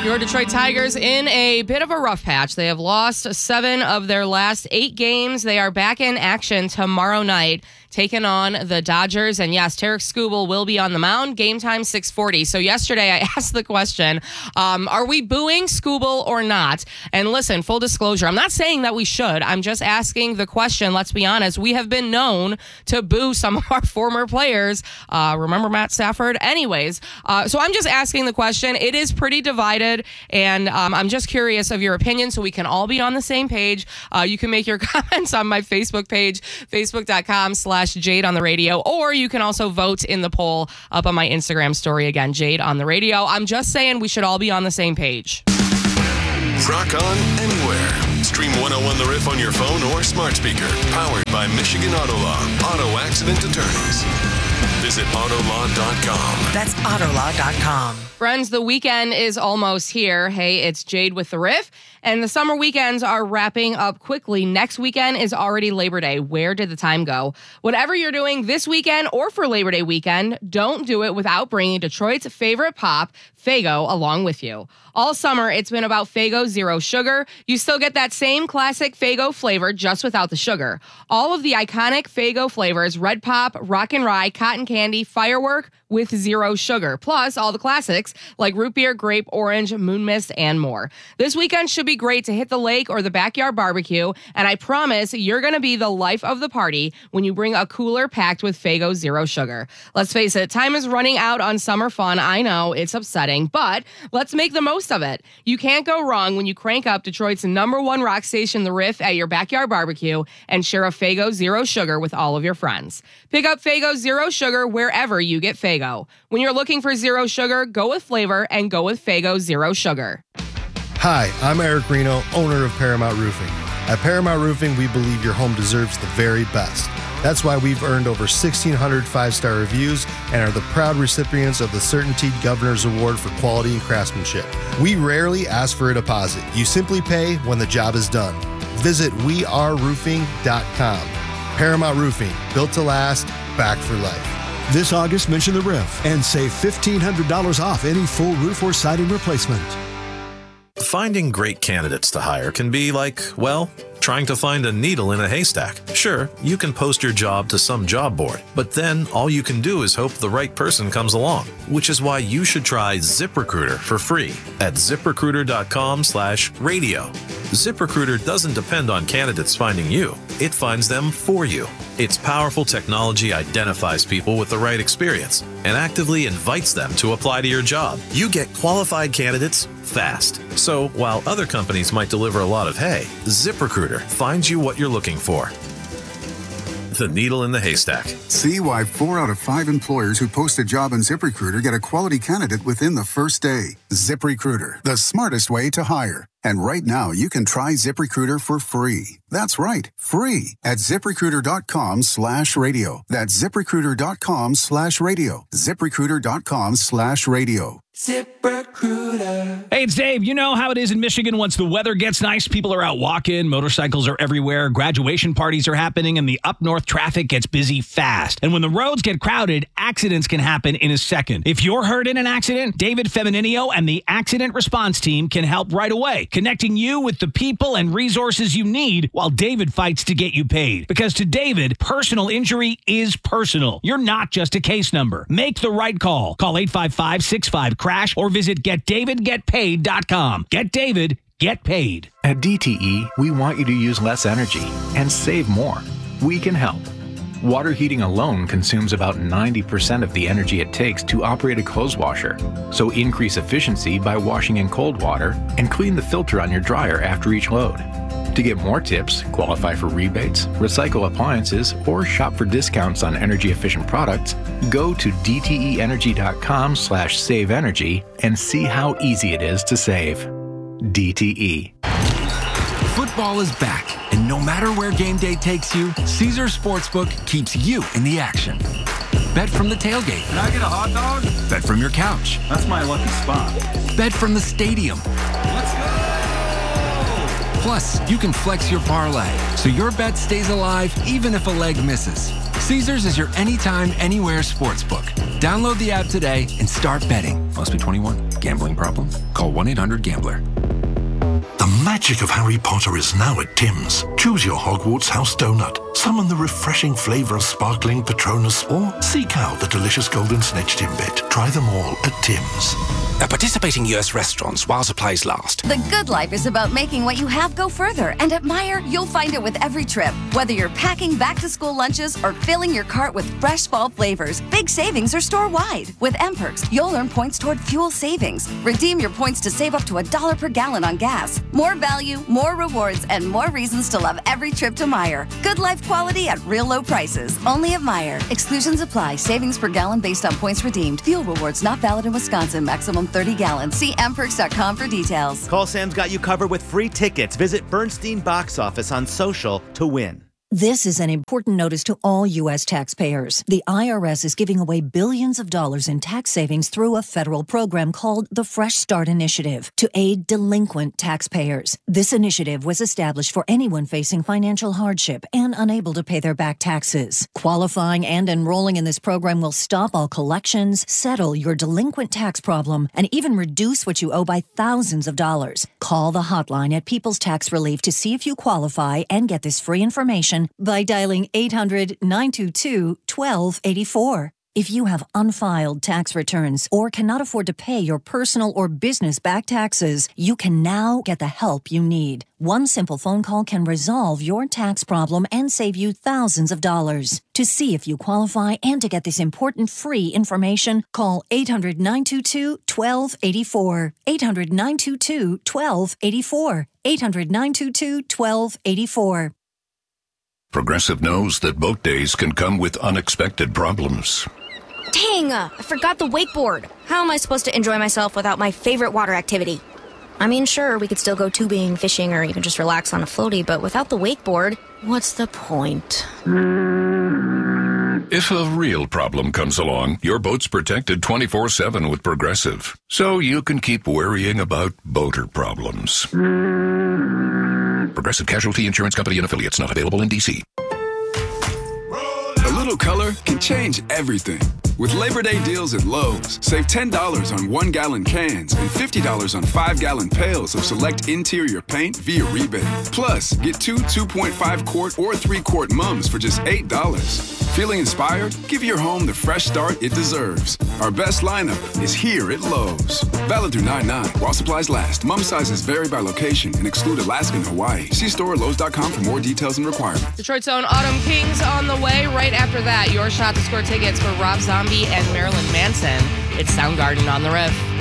Your Detroit Tigers in a bit of a rough patch. They have lost 7 of their last 8 games. They are back in action tomorrow night, taking on the Dodgers. And yes, Tarek Skubal will be on the mound. Game time 6:40. So yesterday I asked the question, are we booing Skubal or not? And listen, full disclosure, I'm not saying that we should. I'm just asking the question. Let's be honest. We have been known to boo some of our former players. Remember Matt Stafford? Anyways, so I'm just asking the question. It is pretty divided. And I'm just curious of your opinion so we can all be on the same page. You can make your comments on my Facebook page, facebook.com/Jade on the radio, or you can also vote in the poll up on my Instagram story. Again, Jade on the radio. I'm just saying we should all be on the same page. Rock on anywhere. Stream 101 The Riff on your phone or smart speaker. Powered by Michigan Auto Law. Auto accident attorneys. Visit Autolaw.com. That's Autolaw.com. Friends, the weekend is almost here. Hey, it's Jade with The Riff. And the summer weekends are wrapping up quickly. Next weekend is already Labor Day. Where did the time go? Whatever you're doing this weekend or for Labor Day weekend, don't do it without bringing Detroit's favorite pop, Faygo, along with you. All summer, it's been about Faygo Zero Sugar. You still get that same classic Faygo flavor, just without the sugar. All of the iconic Faygo flavors, Red Pop, Rock and Rye, Cotton Candy, Firework, with zero sugar. Plus, all the classics like Root Beer, Grape, Orange, Moon Mist, and more. This weekend should be great to hit the lake or the backyard barbecue, and I promise you're going to be the life of the party when you bring a cooler packed with Faygo Zero Sugar. Let's face it, time is running out on summer fun. I know, it's upsetting, but let's make the most of it. You can't go wrong when you crank up Detroit's #1 rock station, The Riff, at your backyard barbecue and share a Faygo Zero Sugar with all of your friends. Pick up Faygo Zero Sugar wherever you get Faygo. When you're looking for zero sugar, go with flavor and go with Faygo Zero Sugar. Hi, I'm Eric Reno, owner of Paramount Roofing. At Paramount Roofing, we believe your home deserves the very best. That's why we've earned over 1,600 five-star reviews and are the proud recipients of the CertainTeed Governor's Award for Quality and Craftsmanship. We rarely ask for a deposit. You simply pay when the job is done. Visit weareroofing.com. Paramount Roofing, built to last, back for life. This August, mention The Riff and save $1,500 off any full roof or siding replacement. Finding great candidates to hire can be like, well, trying to find a needle in a haystack. Sure, you can post your job to some job board, but then all you can do is hope the right person comes along, which is why you should try ZipRecruiter for free at ZipRecruiter.com/radio. ZipRecruiter doesn't depend on candidates finding you. It finds them for you. Its powerful technology identifies people with the right experience and actively invites them to apply to your job. You get qualified candidates fast. So while other companies might deliver a lot of hay, ZipRecruiter finds you what you're looking for. The needle in the haystack. See why 4 out of 5 employers who post a job on ZipRecruiter get a quality candidate within the first day. ZipRecruiter, the smartest way to hire. And right now, you can try ZipRecruiter for free. That's right, free at ZipRecruiter.com/radio. That's ZipRecruiter.com/radio. ZipRecruiter.com/radio. ZipRecruiter. Hey, it's Dave. You know how it is in Michigan. Once the weather gets nice, people are out walking, motorcycles are everywhere, graduation parties are happening, and the up north traffic gets busy fast. And when the roads get crowded, accidents can happen in a second. If you're hurt in an accident, David Femininio and the Accident Response Team can help right away, connecting you with the people and resources you need while David fights to get you paid. Because to David, personal injury is personal. You're not just a case number. Make the right call. Call 855-65-CRASH or visit GetDavidGetPaid.com. Get David, get paid. At DTE, we want you to use less energy and save more. We can help. Water heating alone consumes about 90% of the energy it takes to operate a clothes washer. So increase efficiency by washing in cold water and clean the filter on your dryer after each load. To get more tips, qualify for rebates, recycle appliances, or shop for discounts on energy-efficient products, go to dteenergy.com/saveenergy and see how easy it is to save. DTE. Football is back, and no matter where game day takes you, Caesars Sportsbook keeps you in the action. Bet from the tailgate. Can I get a hot dog? Bet from your couch. That's my lucky spot. Bet from the stadium. Let's go! Plus, you can flex your parlay, so your bet stays alive even if a leg misses. Caesars is your anytime, anywhere sportsbook. Download the app today and start betting. Must be 21. Gambling problem? Call 1-800-GAMBLER. The magic of Harry Potter is now at Tim's. Choose your Hogwarts house donut, summon the refreshing flavour of sparkling Patronus, or seek out the delicious golden snitch Timbit. Try them all at Tim's. At participating US restaurants while supplies last. The good life is about making what you have go further. And at Meijer, you'll find it with every trip. Whether you're packing back-to-school lunches or filling your cart with fresh fall flavors, big savings are store-wide. With M-Perks, you'll earn points toward fuel savings. Redeem your points to save up to $1 per gallon on gas. More value, more rewards, and more reasons to love every trip to Meijer. Good life quality at real low prices. Only at Meijer. Exclusions apply. Savings per gallon based on points redeemed. Fuel rewards not valid in Wisconsin. Maximum 30 gallons. See mperks.com for details. Call Sam's got you covered with free tickets. Visit Bernstein Box Office on social to win. This is an important notice to all U.S. taxpayers. The IRS is giving away billions of dollars in tax savings through a federal program called the Fresh Start Initiative to aid delinquent taxpayers. This initiative was established for anyone facing financial hardship and unable to pay their back taxes. Qualifying and enrolling in this program will stop all collections, settle your delinquent tax problem, and even reduce what you owe by thousands of dollars. Call the hotline at People's Tax Relief to see if you qualify and get this free information by dialing 800-922-1284. If you have unfiled tax returns or cannot afford to pay your personal or business back taxes, you can now get the help you need. One simple phone call can resolve your tax problem and save you thousands of dollars. To see if you qualify and to get this important free information, call 800-922-1284. 800-922-1284. 800-922-1284. Progressive knows that boat days can come with unexpected problems. Dang, I forgot the wakeboard. How am I supposed to enjoy myself without my favorite water activity? I mean, sure, we could still go tubing, fishing, or even just relax on a floaty, but without the wakeboard, what's the point? If a real problem comes along, your boat's protected 24/7 with Progressive, so you can keep worrying about boater problems. Progressive Casualty Insurance Company and Affiliates, not available in D.C. A little color can change everything. With Labor Day deals at Lowe's, save $10 on 1-gallon cans and $50 on 5-gallon pails of select interior paint via rebate. Plus, get 2 2.5-quart or 3-quart mums for just $8. Feeling inspired? Give your home the fresh start it deserves. Our best lineup is here at Lowe's. Valid through 9/9 while supplies last. Mum sizes vary by location and exclude Alaska and Hawaii. See store at Lowe's.com for more details and requirements. Detroit's own Autumn Kings on the way. Right after that, your shot to score tickets for Rob Zombie and Marilyn Manson. It's Soundgarden on the Riff.